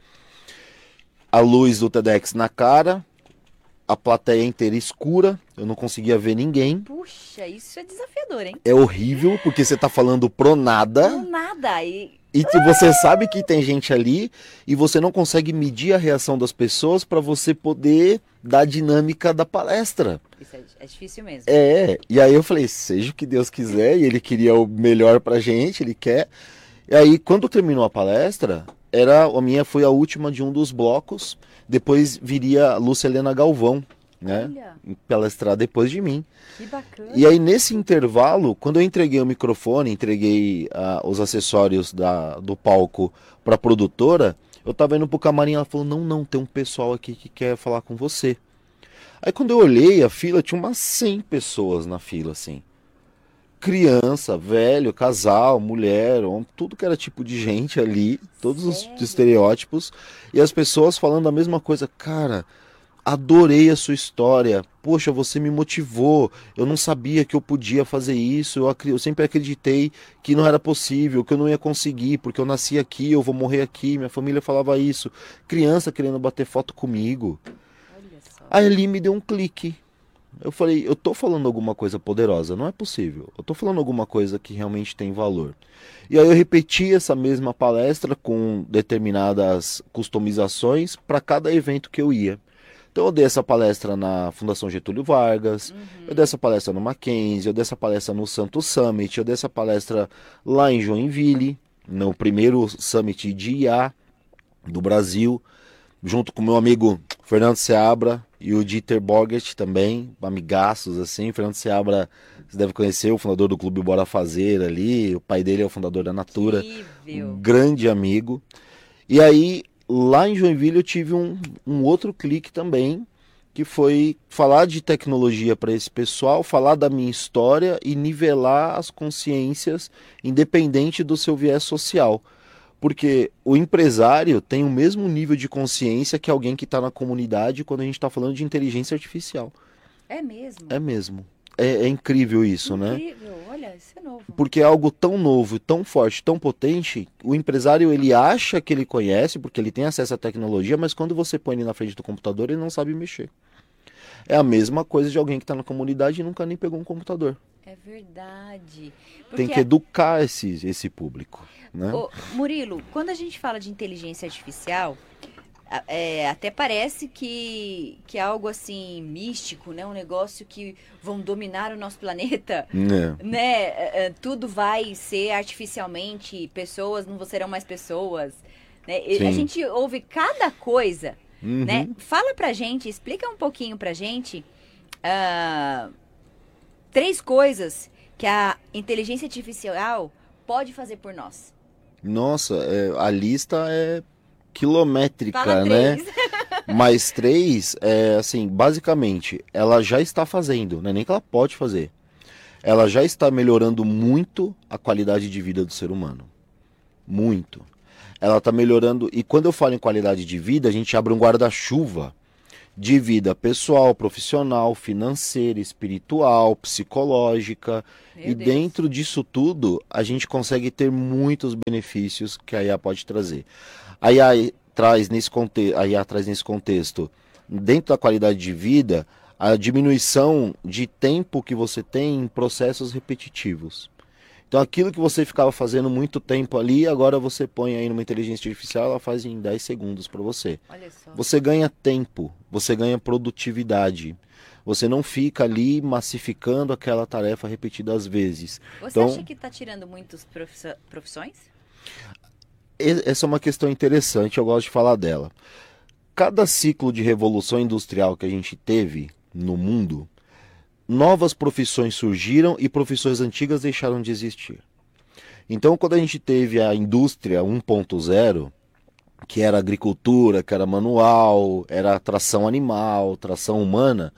a luz do TEDx na cara, a plateia inteira escura, eu não conseguia ver ninguém. Puxa, isso é desafiador, hein? É horrível, porque você tá falando pro nada. Pro nada, E você sabe que tem gente ali e você não consegue medir a reação das pessoas para você poder dar a dinâmica da palestra. Isso é difícil mesmo. E aí eu falei, seja o que Deus quiser, e ele queria o melhor pra gente, ele quer. E aí quando terminou a palestra, a minha foi a última de um dos blocos, depois viria a Lúcia Helena Galvão, né? Olha. Palestrar depois de mim. Que bacana. E aí nesse intervalo, quando eu entreguei o microfone, entreguei os acessórios do palco para a produtora, eu tava indo pro camarim, ela falou, não, tem um pessoal aqui que quer falar com você. Aí quando eu olhei a fila, tinha umas 100 pessoas na fila, assim. Criança, velho, casal, mulher, homem, tudo que era tipo de gente ali, todos os estereótipos, e as pessoas falando a mesma coisa, cara... Adorei a sua história, poxa, você me motivou, eu não sabia que eu podia fazer isso, eu sempre acreditei que não era possível, que eu não ia conseguir, porque eu nasci aqui, eu vou morrer aqui, minha família falava isso, criança querendo bater foto comigo. Olha só. Aí ali me deu um clique, eu falei, eu tô falando alguma coisa poderosa, não é possível, eu tô falando alguma coisa que realmente tem valor. E aí eu repeti essa mesma palestra com determinadas customizações para cada evento que eu ia. Então eu dei essa palestra na Fundação Getúlio Vargas, eu dei essa palestra no Mackenzie, eu dei essa palestra no Santos Summit, eu dei essa palestra lá em Joinville, no primeiro Summit de IA do Brasil, junto com meu amigo Fernando Seabra e o Dieter Borgert também, amigaços assim. Fernando Seabra, você deve conhecer, o fundador do Clube Bora Fazer ali, o pai dele é o fundador da Natura, um grande amigo. E aí, lá em Joinville eu tive um outro clique também, que foi falar de tecnologia para esse pessoal, falar da minha história e nivelar as consciências, independente do seu viés social. Porque o empresário tem o mesmo nível de consciência que alguém que está na comunidade quando a gente está falando de inteligência artificial. É mesmo? É mesmo. É incrível isso, né? Incrível, olha, isso é novo. Porque é algo tão novo, tão forte, tão potente, o empresário ele acha que ele conhece, porque ele tem acesso à tecnologia, mas quando você põe ele na frente do computador, ele não sabe mexer. É a mesma coisa de alguém que está na comunidade e nunca nem pegou um computador. É verdade. Tem que educar esse público, né? Ô, Murilo, quando a gente fala de inteligência artificial, até parece que é algo assim místico, né? Um negócio que vão dominar o nosso planeta, né? Tudo vai ser artificialmente, pessoas não serão mais pessoas, né? A gente ouve cada coisa, né? Fala pra gente, explica um pouquinho pra gente 3 coisas que a inteligência artificial pode fazer por nós. Nossa, a lista é quilométrica, Fala né? 3. Mas 3, assim, basicamente, ela já está fazendo, não é nem que ela pode fazer. Ela já está melhorando muito a qualidade de vida do ser humano. Muito. Ela está melhorando, e quando eu falo em qualidade de vida, a gente abre um guarda-chuva de vida pessoal, profissional, financeira, espiritual, psicológica. E dentro disso tudo, a gente consegue ter muitos benefícios que a IA pode trazer. A IA traz nesse contexto, dentro da qualidade de vida, a diminuição de tempo que você tem em processos repetitivos. Então aquilo que você ficava fazendo muito tempo ali, agora você põe aí numa inteligência artificial, ela faz em 10 segundos para você. Olha só. Você ganha tempo, você ganha produtividade. Você não fica ali massificando aquela tarefa repetidas vezes. Você acha que está tirando muitas profissões? Essa é uma questão interessante, eu gosto de falar dela. Cada ciclo de revolução industrial que a gente teve no mundo, novas profissões surgiram e profissões antigas deixaram de existir. Então, quando a gente teve a indústria 1.0, que era agricultura, que era manual, era tração animal, tração humana,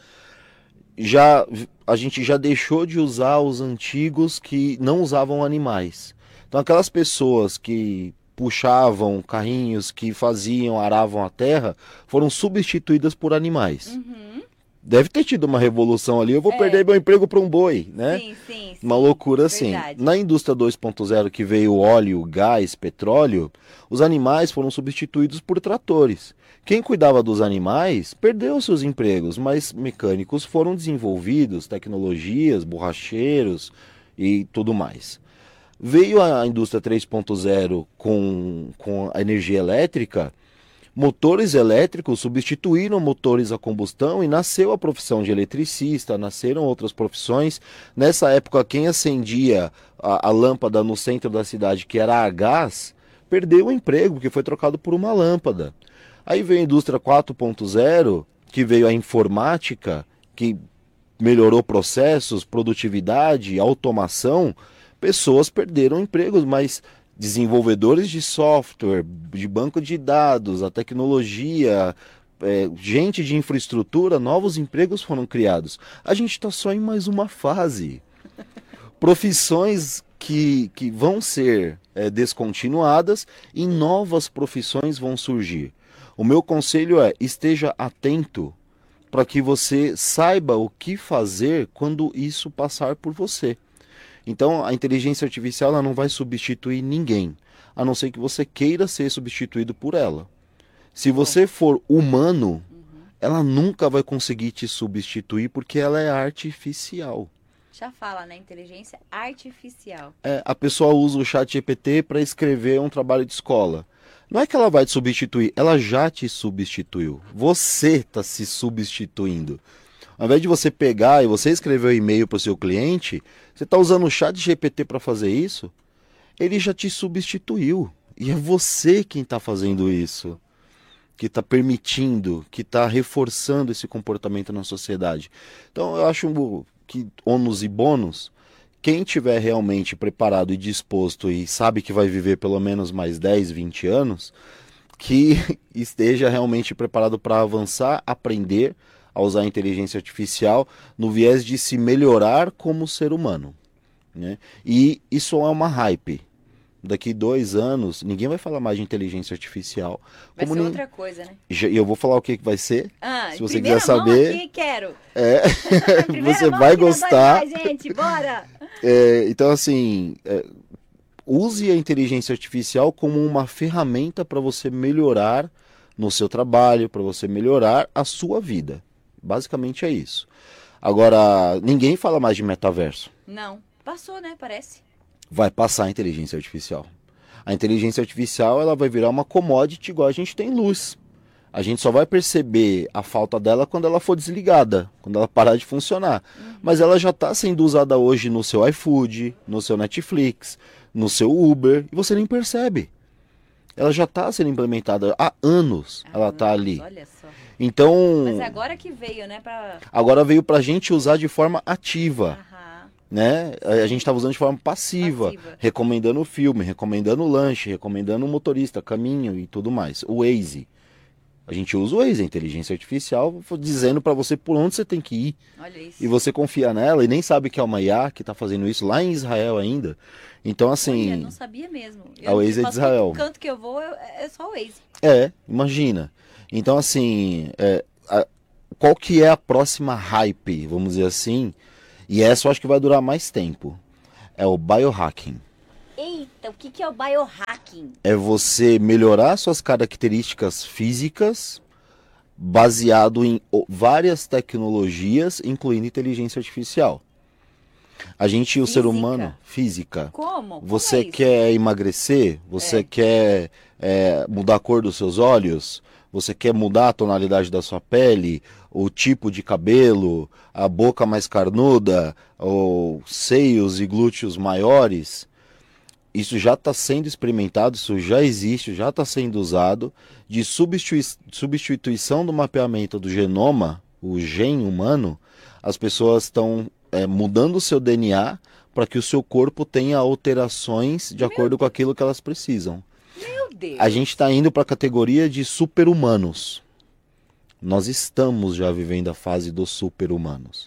a gente já deixou de usar os antigos que não usavam animais. Então, aquelas pessoas que puxavam carrinhos, que aravam a terra, foram substituídas por animais. Deve ter tido uma revolução ali, eu vou perder meu emprego para um boi, né? Sim. Uma loucura assim. Na indústria 2.0, que veio óleo, gás, petróleo, os animais foram substituídos por tratores. Quem cuidava dos animais perdeu seus empregos, mas mecânicos foram desenvolvidos, tecnologias, borracheiros e tudo mais. Veio a indústria 3.0 com a energia elétrica. Motores elétricos substituíram motores a combustão e nasceu a profissão de eletricista, nasceram outras profissões. Nessa época, quem acendia a lâmpada no centro da cidade, que era a gás, perdeu o emprego, porque foi trocado por uma lâmpada. Aí veio a indústria 4.0, que veio a informática, que melhorou processos, produtividade, automação. Pessoas perderam empregos, mas desenvolvedores de software, de banco de dados, a tecnologia, gente de infraestrutura, novos empregos foram criados. A gente está só em mais uma fase. Profissões que vão ser descontinuadas e novas profissões vão surgir. O meu conselho é: esteja atento para que você saiba o que fazer quando isso passar por você. Então, a inteligência artificial ela não vai substituir ninguém, a não ser que você queira ser substituído por ela. Se você for humano, ela nunca vai conseguir te substituir porque ela é artificial. Já fala, né? Inteligência artificial. A pessoa usa o chat GPT para escrever um trabalho de escola. Não é que ela vai te substituir, ela já te substituiu. Você está se substituindo. Ao invés de você pegar e você escrever um e-mail para o seu cliente, você está usando o chat GPT para fazer isso, ele já te substituiu. E é você quem está fazendo isso, que está permitindo, que está reforçando esse comportamento na sociedade. Então eu acho que ônus e bônus, quem tiver realmente preparado e disposto e sabe que vai viver pelo menos mais 10, 20 anos, que esteja realmente preparado para avançar, aprender a usar a inteligência artificial no viés de se melhorar como ser humano, né? E isso é uma hype. Daqui 2 anos, ninguém vai falar mais de inteligência artificial. Vai ser outra coisa, né? E eu vou falar o que vai ser. Se você quiser mão saber. Aqui, quero. Você vai gostar. Mais, gente, bora! Então, assim, use a inteligência artificial como uma ferramenta para você melhorar no seu trabalho, para você melhorar a sua vida. Basicamente é isso. Agora, ninguém fala mais de metaverso. Não. Passou, né? Parece. Vai passar a inteligência artificial. A inteligência artificial ela vai virar uma commodity igual a gente tem luz. A gente só vai perceber a falta dela quando ela for desligada, quando ela parar de funcionar. Mas ela já está sendo usada hoje no seu iFood, no seu Netflix, no seu Uber, e você nem percebe. Ela já está sendo implementada há anos, ela está ali. Olha só. Então, mas agora que veio, né? Agora veio para a gente usar de forma ativa. Né? A gente estava usando de forma passiva, recomendando o filme, recomendando o lanche, recomendando o motorista, caminho e tudo mais. O Waze. A gente usa o Waze, a inteligência artificial, dizendo para você por onde você tem que ir. Olha isso. E você confia nela e nem sabe que é uma IA que está fazendo isso lá em Israel ainda. Então, assim... Olha, não sabia mesmo. A Waze é de Israel. O canto que eu vou é só o Waze. Imagina. Então, assim, qual que é a próxima hype, vamos dizer assim? E essa eu acho que vai durar mais tempo. É o biohacking. Eita, o que é o biohacking? É você melhorar suas características físicas baseado em várias tecnologias, incluindo inteligência artificial. O ser humano, física. Como? Você quer emagrecer? Você quer mudar a cor dos seus olhos? Você quer mudar a tonalidade da sua pele, o tipo de cabelo, a boca mais carnuda, ou seios e glúteos maiores? Isso já está sendo experimentado, isso já existe, já está sendo usado, de substituição do mapeamento do genoma, o gene humano. As pessoas estão mudando o seu DNA para que o seu corpo tenha alterações de acordo com aquilo que elas precisam. Meu Deus. A gente está indo para a categoria de super-humanos. Nós estamos já vivendo a fase dos super-humanos.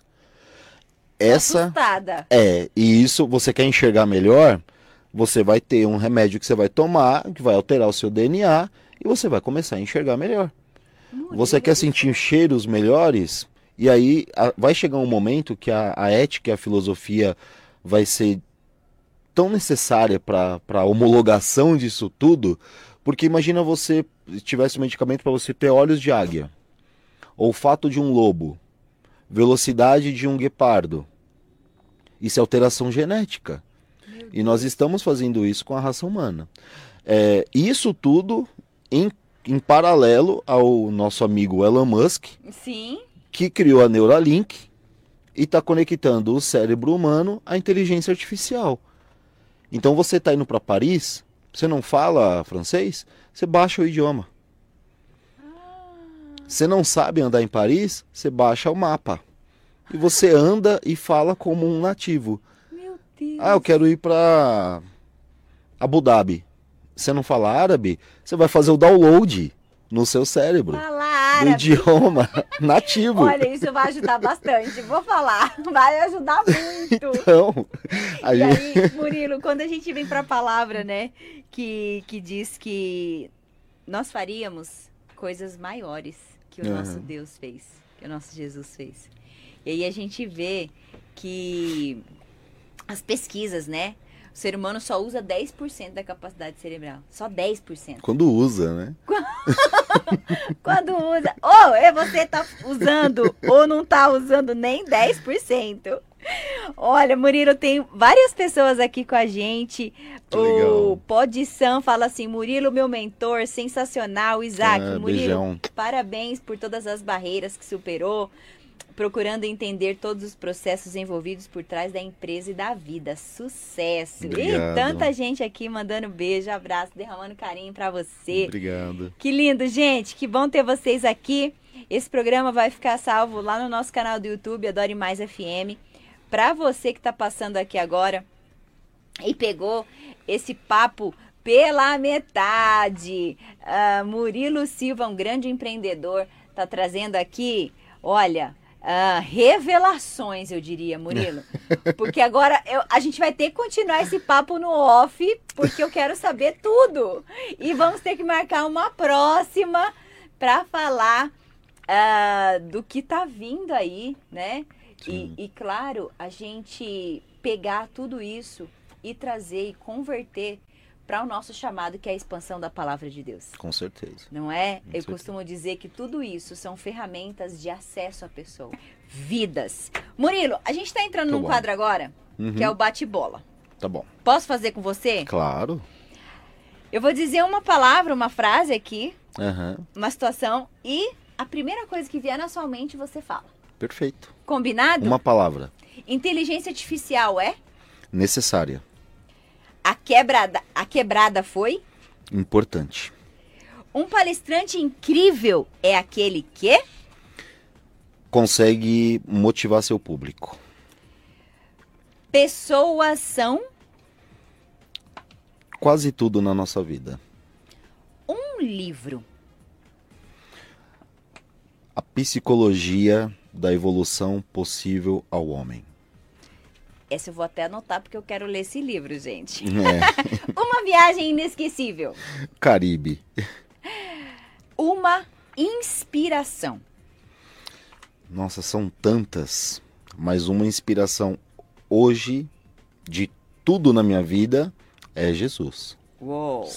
Assustada. E isso, você quer enxergar melhor, você vai ter um remédio que você vai tomar, que vai alterar o seu DNA, e você vai começar a enxergar melhor. Você quer sentir cheiros melhores, e aí vai chegar um momento que a ética e a filosofia vai ser tão necessária para a homologação disso tudo, porque imagina você tivesse um medicamento para você ter olhos de águia, olfato de um lobo, velocidade de um guepardo. Isso é alteração genética. E nós estamos fazendo isso com a raça humana. Isso tudo em paralelo ao nosso amigo Elon Musk, Sim. que criou a Neuralink e está conectando o cérebro humano à inteligência artificial. Então você está indo para Paris, você não fala francês, você baixa o idioma. Você não sabe andar em Paris, você baixa o mapa. E você anda e fala como um nativo. Meu Deus. Eu quero ir para Abu Dhabi. Você não fala árabe, você vai fazer o download no seu cérebro. Fala árabe. Do idioma nativo. Olha, isso vai ajudar bastante. Vou falar. Vai ajudar muito. Então, aí, Murilo, quando a gente vem para a palavra, né, que diz que nós faríamos coisas maiores que o nosso Deus fez, que o nosso Jesus fez. E aí a gente vê que as pesquisas, né? O ser humano só usa 10% da capacidade cerebral. Só 10%. Quando usa, né? Quando usa. Ou você tá usando ou não tá usando nem 10%. Olha, Murilo, tem várias pessoas aqui com a gente. O Pod Sam fala assim: Murilo, meu mentor, sensacional. Isaac, Murilo, beijão. parabéns por todas as barreiras que superou, procurando entender todos os processos envolvidos por trás da empresa e da vida. Sucesso! Obrigado. E tanta gente aqui mandando beijo, abraço, derramando carinho pra você. Obrigado. Que lindo, gente. Que bom ter vocês aqui. Esse programa vai ficar salvo lá no nosso canal do YouTube, Adore Mais FM. Para você que está passando aqui agora e pegou esse papo pela metade, Murilo Silva, um grande empreendedor, está trazendo aqui, olha, revelações, eu diria, Murilo. Porque agora a gente vai ter que continuar esse papo no off, porque eu quero saber tudo. E vamos ter que marcar uma próxima para falar do que tá vindo aí, né? E claro, a gente pegar tudo isso e trazer e converter para o nosso chamado, que é a expansão da palavra de Deus. Com certeza. Não é? Com Eu certeza. costumo dizer que tudo isso são ferramentas de acesso à pessoa. Vidas. Murilo, a gente está entrando num quadro agora, que é o bate-bola. Tá bom. Posso fazer com você? Claro. Eu vou dizer uma palavra, uma frase aqui, Aham. uma situação, e a primeira coisa que vier na sua mente você fala. Perfeito. Combinado? Uma palavra. Inteligência artificial é? Necessária. A quebrada foi? Importante. Um palestrante incrível é aquele que? Consegue motivar seu público. Pessoas são? Quase tudo na nossa vida. Um livro. A psicologia da evolução possível ao homem. Essa eu vou até anotar porque eu quero ler esse livro, gente. É. Uma viagem inesquecível. Caribe. Uma inspiração. Nossa, são tantas. Mas uma inspiração hoje de tudo na minha vida é Jesus. Uou.